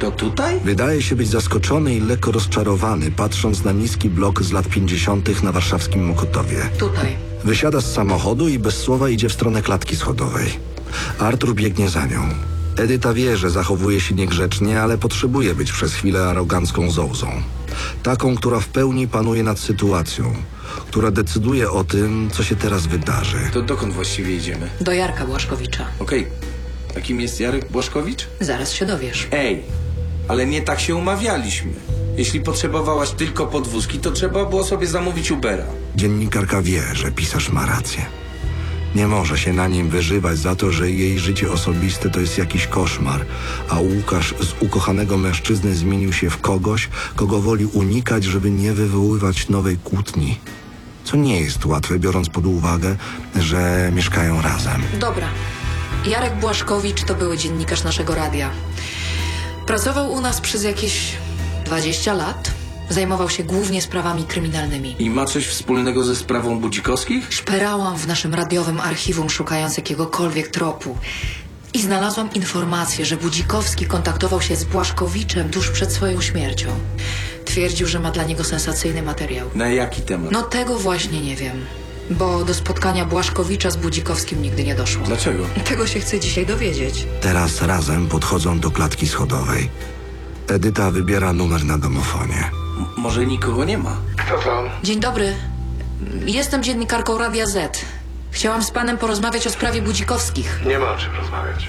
To tutaj? Wydaje się być zaskoczony i lekko rozczarowany, patrząc na niski blok z lat 50. na warszawskim Mokotowie. Tutaj. Wysiada z samochodu i bez słowa idzie w stronę klatki schodowej. Artur biegnie za nią. Edyta wie, że zachowuje się niegrzecznie, ale potrzebuje być przez chwilę arogancką zołzą. Taką, która w pełni panuje nad sytuacją, która decyduje o tym, co się teraz wydarzy. To dokąd właściwie idziemy? Do Jarka Błaszkowicza. Okej. A kim jest Jarek Błaszkowicz? Zaraz się dowiesz. Ej, ale nie tak się umawialiśmy. Jeśli potrzebowałaś tylko podwózki, to trzeba było sobie zamówić Ubera. Dziennikarka wie, że pisarz ma rację. Nie może się na nim wyżywać za to, że jej życie osobiste to jest jakiś koszmar, a Łukasz z ukochanego mężczyzny zmienił się w kogoś, kogo woli unikać, żeby nie wywoływać nowej kłótni. Co nie jest łatwe, biorąc pod uwagę, że mieszkają razem. Dobra. Jarek Błaszkowicz to były dziennikarz naszego radia. Pracował u nas przez jakieś 20 lat. Zajmował się głównie sprawami kryminalnymi. I ma coś wspólnego ze sprawą Budzikowskich? Szperałam w naszym radiowym archiwum, szukając jakiegokolwiek tropu. I znalazłam informację, że Budzikowski kontaktował się z Błaszkowiczem tuż przed swoją śmiercią. Twierdził, że ma dla niego sensacyjny materiał. Na jaki temat? No tego właśnie nie wiem. Bo do spotkania Błaszkowicza z Budzikowskim nigdy nie doszło. Dlaczego? Tego się chcę dzisiaj dowiedzieć. Teraz razem podchodzą do klatki schodowej. Edyta wybiera numer na domofonie. Może nikogo nie ma? Kto to? Dzień dobry. Jestem dziennikarką Radia Z. Chciałam z panem porozmawiać o sprawie Budzikowskich. Nie ma o czym rozmawiać.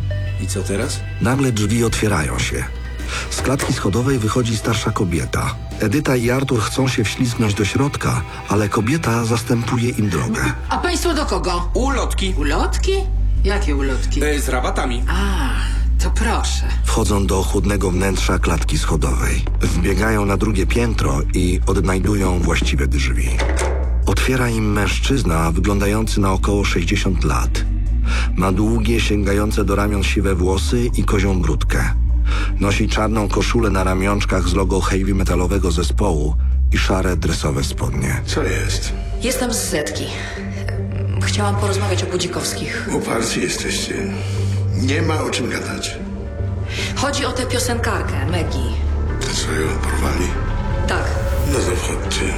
I co teraz? Nagle drzwi otwierają się. Z klatki schodowej wychodzi starsza kobieta. Edyta i Artur chcą się wślizgnąć do środka, ale kobieta zastępuje im drogę. A państwo do kogo? Ulotki. Ulotki? Jakie ulotki? Z rabatami. A, to proszę. Wchodzą do chłodnego wnętrza klatki schodowej. Wbiegają na drugie piętro i odnajdują właściwe drzwi. Otwiera im mężczyzna wyglądający na około 60 lat. Ma długie, sięgające do ramion siwe włosy i kozią brudkę. Nosi czarną koszulę na ramionczkach z logo heavy metalowego zespołu i szare dresowe spodnie. Co jest? Jestem z Zetki. Chciałam porozmawiać o Budzikowskich. Uparci jesteście. Nie ma o czym gadać. Chodzi o tę piosenkarkę, Megi. To co, ją porwali? Tak. No to wchodźcie.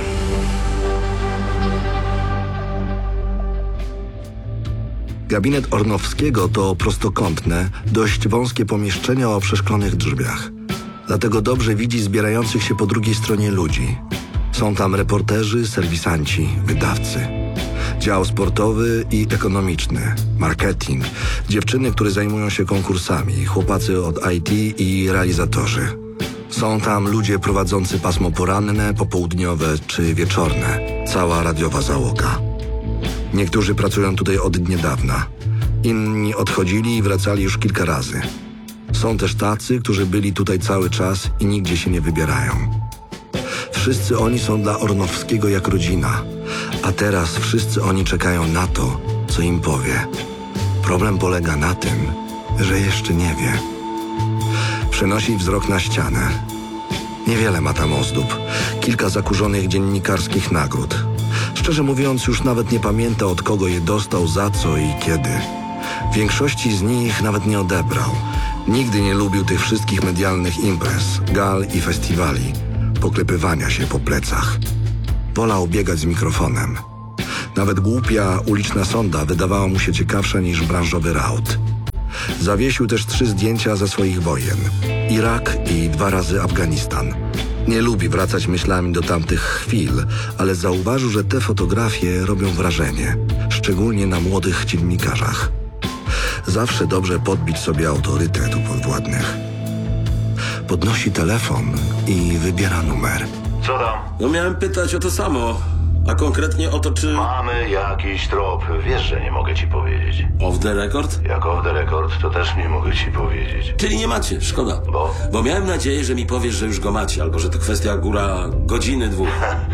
Gabinet Ornowskiego to prostokątne, dość wąskie pomieszczenie o przeszklonych drzwiach. Dlatego dobrze widzi zbierających się po drugiej stronie ludzi. Są tam reporterzy, serwisanci, wydawcy. Dział sportowy i ekonomiczny, marketing, dziewczyny, które zajmują się konkursami, chłopacy od IT i realizatorzy. Są tam ludzie prowadzący pasmo poranne, popołudniowe czy wieczorne. Cała radiowa załoga. Niektórzy pracują tutaj od niedawna. Inni odchodzili i wracali już kilka razy. Są też tacy, którzy byli tutaj cały czas i nigdzie się nie wybierają. Wszyscy oni są dla Ornowskiego jak rodzina, a teraz wszyscy oni czekają na to, co im powie. Problem polega na tym, że jeszcze nie wie. Przenosi wzrok na ścianę. Niewiele ma tam ozdób. Kilka zakurzonych dziennikarskich nagród. Szczerze mówiąc, już nawet nie pamięta, od kogo je dostał, za co i kiedy. Większości z nich nawet nie odebrał. Nigdy nie lubił tych wszystkich medialnych imprez, gal i festiwali, poklepywania się po plecach. Wolał biegać z mikrofonem. Nawet głupia uliczna sonda wydawała mu się ciekawsza niż branżowy raut. Zawiesił też 3 zdjęcia ze swoich wojen. Irak i 2 razy Afganistan. Nie lubi wracać myślami do tamtych chwil, ale zauważył, że te fotografie robią wrażenie, szczególnie na młodych dziennikarzach. Zawsze dobrze podbić sobie autorytet u podwładnych. Podnosi telefon i wybiera numer. Co tam? No miałem pytać o to samo, a konkretnie o to, czy... Mamy jakiś trop. Wiesz, że nie mogę ci powiedzieć. Off the record? Jak off the record, to też nie mogę ci powiedzieć. Czyli nie macie, szkoda. Bo miałem nadzieję, że mi powiesz, że już go macie, albo że to kwestia góra godziny, 2.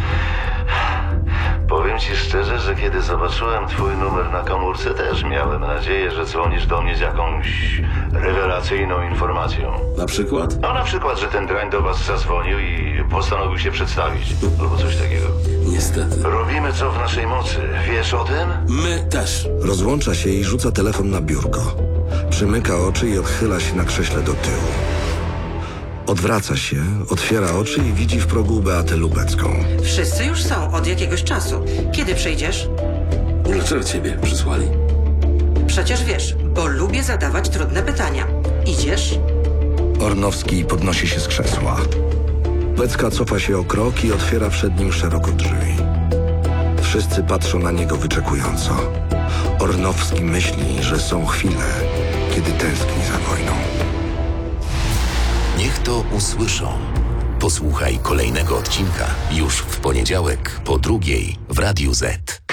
Powiem ci szczerze, że kiedy zobaczyłem twój numer na komórce, też miałem nadzieję, że dzwonisz do mnie z jakąś rewelacyjną informacją. Na przykład? No na przykład, że ten drań do was zadzwonił i postanowił się przedstawić. Albo coś takiego. Niestety. Robimy co w naszej mocy. Wiesz o tym? My też. Rozłącza się i rzuca telefon na biurko. Przymyka oczy i odchyla się na krześle do tyłu. Odwraca się, otwiera oczy i widzi w progu Beatę Lubecką. Wszyscy już są od jakiegoś czasu. Kiedy przyjdziesz? Dlaczego ciebie przysłali? Przecież wiesz, bo lubię zadawać trudne pytania. Idziesz? Ornowski podnosi się z krzesła. Lubecka cofa się o krok i otwiera przed nim szeroko drzwi. Wszyscy patrzą na niego wyczekująco. Ornowski myśli, że są chwile, kiedy tęskni za wojną. Niech to usłyszą. Posłuchaj kolejnego odcinka już w poniedziałek po 2:00 w Radiu Z.